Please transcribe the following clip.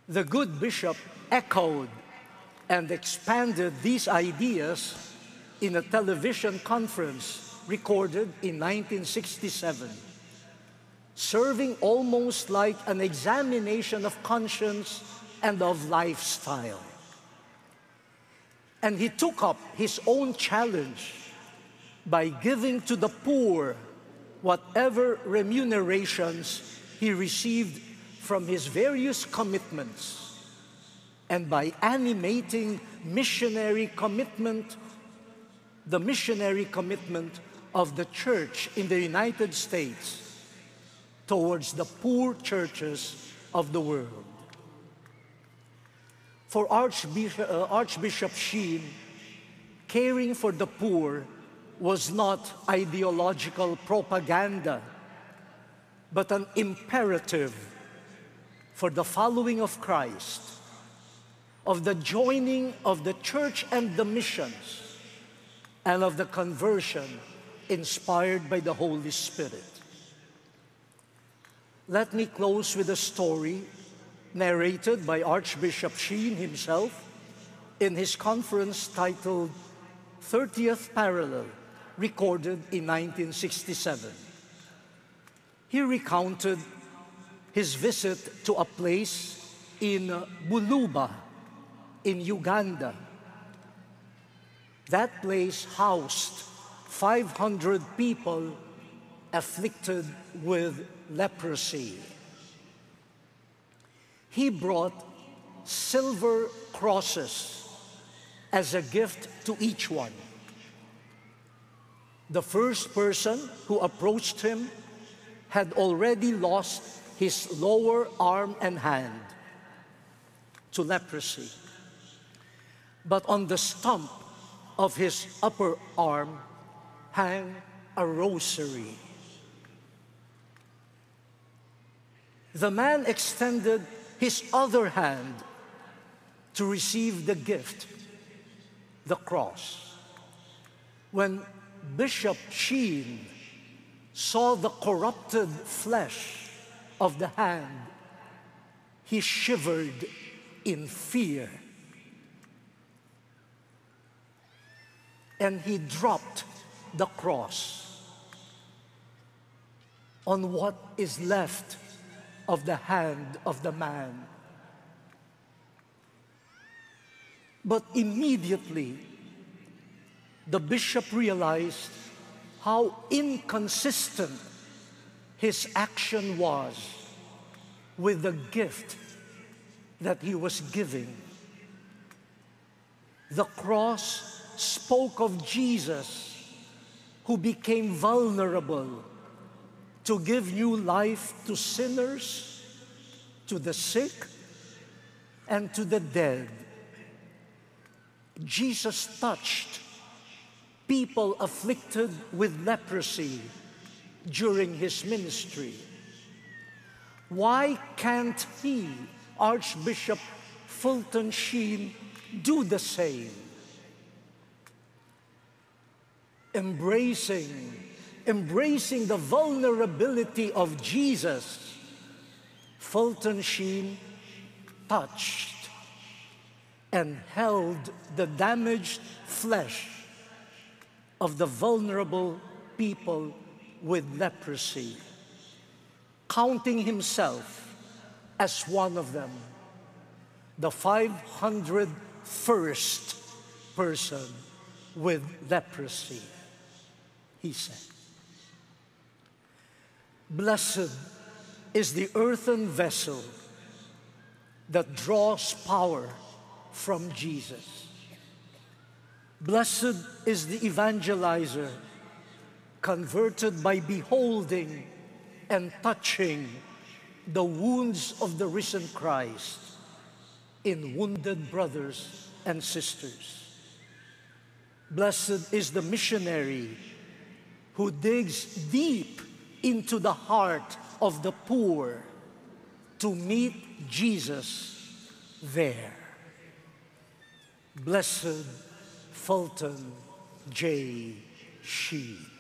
The good bishop echoed and expanded these ideas in a television conference recorded in 1967, serving almost like an examination of conscience and of lifestyle. And he took up his own challenge by giving to the poor whatever remunerations he received from his various commitments, and by animating missionary commitment, the missionary commitment of the church in the United States towards the poor churches of the world. For Archbishop Sheen, caring for the poor was not ideological propaganda, but an imperative for the following of Christ, of the joining of the church and the missions, and of the conversion inspired by the Holy Spirit. Let me close with a story narrated by Archbishop Sheen himself in his conference titled 30th Parallel, recorded in 1967. He recounted his visit to a place in Buluba, in Uganda. That place housed 500 people afflicted with leprosy. He brought silver crosses as a gift to each one. The first person who approached him had already lost his lower arm and hand to leprosy. But on the stump of his upper arm hung a rosary. The man extended his other hand to receive the gift, the cross. When Bishop Sheen saw the corrupted flesh of the hand, he shivered in fear. And he dropped the cross on what is left of the hand of the man. But immediately, the bishop realized how inconsistent his action was with the gift that he was giving. The cross spoke of Jesus, who became vulnerable to give new life to sinners, to the sick, and to the dead. Jesus touched people afflicted with leprosy during his ministry. Why can't he, Archbishop Fulton Sheen, do the same? Embracing the vulnerability of Jesus, Fulton Sheen touched and held the damaged flesh of the vulnerable people with leprosy, counting himself as one of them, the 501st person with leprosy. He said, "Blessed is the earthen vessel that draws power from Jesus. Blessed is the evangelizer converted by beholding and touching the wounds of the risen Christ in wounded brothers and sisters. Blessed is the missionary who digs deep into the heart of the poor to meet Jesus there. Blessed Fulton J. Sheen."